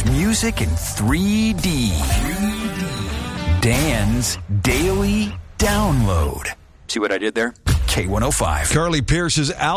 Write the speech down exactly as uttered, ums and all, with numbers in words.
There's music in three D. Dan's Daily Download. See what I did there? K one oh five. Carly Pierce's